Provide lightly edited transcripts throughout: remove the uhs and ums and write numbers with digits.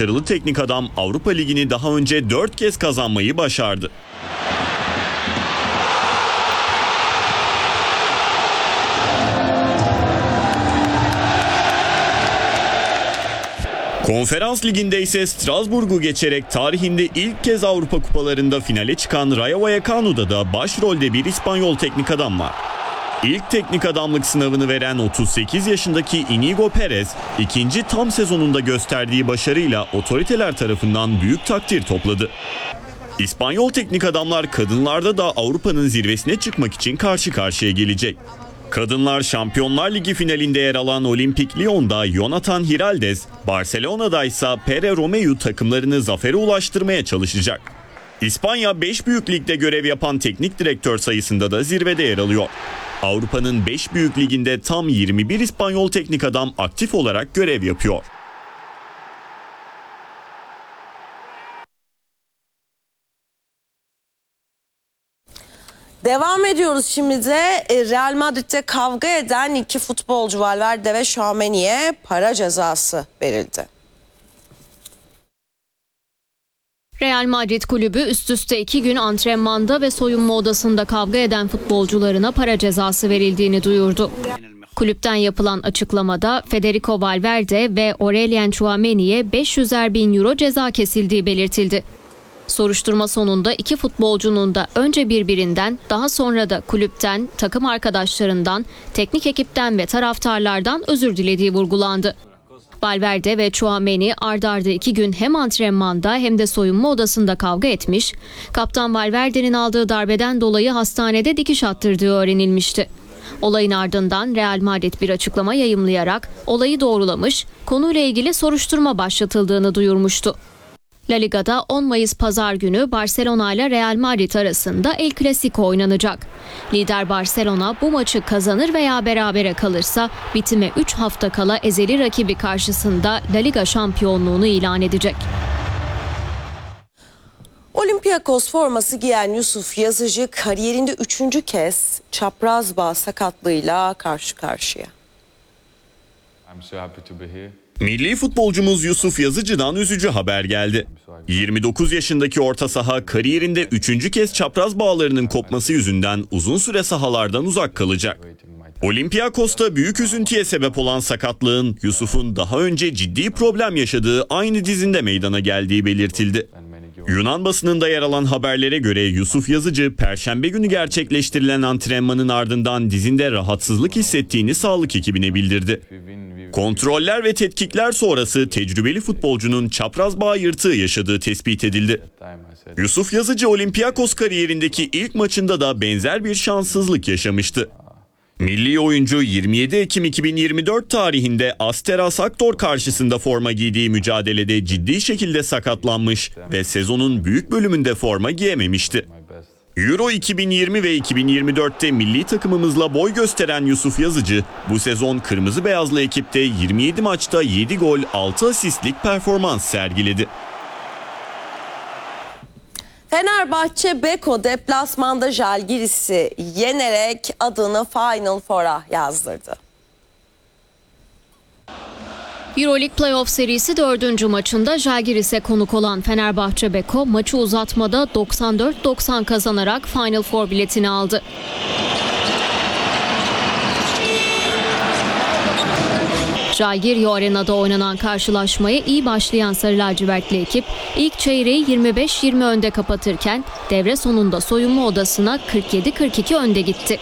başarılı teknik adam Avrupa Ligi'ni daha önce 4 kez kazanmayı başardı. Konferans Ligi'nde ise Strasbourg'u geçerek tarihinde ilk kez Avrupa Kupalarında finale çıkan Rayo Vallecano'da da başrolde bir İspanyol teknik adam var. İlk teknik adamlık sınavını veren 38 yaşındaki Inigo Perez, ikinci tam sezonunda gösterdiği başarıyla otoriteler tarafından büyük takdir topladı. İspanyol teknik adamlar kadınlarda da Avrupa'nın zirvesine çıkmak için karşı karşıya gelecek. Kadınlar Şampiyonlar Ligi finalinde yer alan Olimpik Lyon'da Jonathan Hiraldes, Barcelona'da ise Pere Romeu takımlarını zafere ulaştırmaya çalışacak. İspanya 5 büyük ligde görev yapan teknik direktör sayısında da zirvede yer alıyor. Avrupa'nın 5 büyük liginde tam 21 İspanyol teknik adam aktif olarak görev yapıyor. Devam ediyoruz şimdi de. Real Madrid'de kavga eden iki futbolcu Valverde ve Tchouaméni'ye para cezası verildi. Real Madrid kulübü üst üste 2 gün antrenmanda ve soyunma odasında kavga eden futbolcularına para cezası verildiğini duyurdu. Kulüpten yapılan açıklamada Federico Valverde ve Aurelien Tchouaméni'ye 500'er bin euro ceza kesildiği belirtildi. Soruşturma sonunda iki futbolcunun da önce birbirinden, daha sonra da kulüpten, takım arkadaşlarından, teknik ekipten ve taraftarlardan özür dilediği vurgulandı. Valverde ve Tchouaméni ard arda 2 gün hem antrenmanda hem de soyunma odasında kavga etmiş, kaptan Valverde'nin aldığı darbeden dolayı hastanede dikiş attırdığı öğrenilmişti. Olayın ardından Real Madrid bir açıklama yayımlayarak olayı doğrulamış, konuyla ilgili soruşturma başlatıldığını duyurmuştu. La Liga'da 10 Mayıs Pazar günü Barcelona ile Real Madrid arasında El Clasico oynanacak. Lider Barcelona bu maçı kazanır veya berabere kalırsa bitime 3 hafta kala ezeli rakibi karşısında La Liga şampiyonluğunu ilan edecek. Olympiakos forması giyen Yusuf Yazıcı kariyerinde 3. kez çapraz bağ sakatlığıyla karşı karşıya. Milli futbolcumuz Yusuf Yazıcı'dan üzücü haber geldi. 29 yaşındaki orta saha kariyerinde 3. kez çapraz bağlarının kopması yüzünden uzun süre sahalardan uzak kalacak. Olympiakos'ta büyük üzüntüye sebep olan sakatlığın Yusuf'un daha önce ciddi problem yaşadığı aynı dizinde meydana geldiği belirtildi. Yunan basınında yer alan haberlere göre Yusuf Yazıcı, Perşembe günü gerçekleştirilen antrenmanın ardından dizinde rahatsızlık hissettiğini sağlık ekibine bildirdi. Kontroller ve tetkikler sonrası tecrübeli futbolcunun çapraz bağ yırtığı yaşadığı tespit edildi. Yusuf Yazıcı Olympiakos kariyerindeki ilk maçında da benzer bir şanssızlık yaşamıştı. Milli oyuncu 27 Ekim 2024 tarihinde Asteras Aktor karşısında forma giydiği mücadelede ciddi şekilde sakatlanmış ve sezonun büyük bölümünde forma giyememişti. Euro 2020 ve 2024'te milli takımımızla boy gösteren Yusuf Yazıcı, bu sezon kırmızı beyazlı ekipte 27 maçta 7 gol 6 asistlik performans sergiledi. Fenerbahçe Beko deplasmanda Žalgiris'i yenerek adını Final Four'a yazdırdı. Euroleague Playoff serisi 4. maçında Žalgiris'e konuk olan Fenerbahçe Beko maçı uzatmada 94-90 kazanarak Final Four biletini aldı. Žalgiris Arena'da oynanan karşılaşmaya iyi başlayan Sarı Lacivertli ekip ilk çeyreği 25-20 önde kapatırken devre sonunda soyunma odasına 47-42 önde gitti.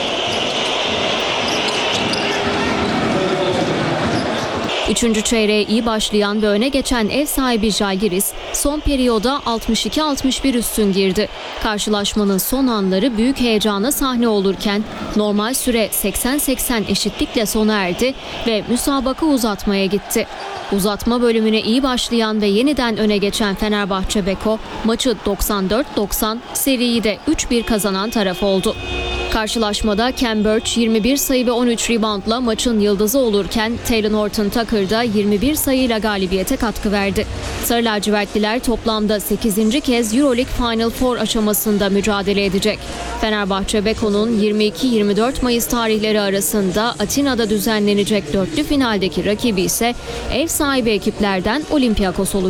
Üçüncü çeyreğe iyi başlayan ve öne geçen ev sahibi Žalgiris son periyoda 62-61 üstün girdi. Karşılaşmanın son anları büyük heyecana sahne olurken normal süre 80-80 eşitlikle sona erdi ve müsabaka uzatmaya gitti. Uzatma bölümüne iyi başlayan ve yeniden öne geçen Fenerbahçe Beko maçı 94-90, seriyi de 3-1 kazanan taraf oldu. Karşılaşmada Cam Birch 21 sayı ve 13 reboundla maçın yıldızı olurken Talen Horton-Tucker da 21 sayıyla galibiyete katkı verdi. Sarı lacivertliler toplamda 8. kez Euroleague Final Four aşamasında mücadele edecek. Fenerbahçe Beko'nun 22-24 Mayıs tarihleri arasında Atina'da düzenlenecek dörtlü finaldeki rakibi ise ev sahibi ekiplerden Olympiakos olacak.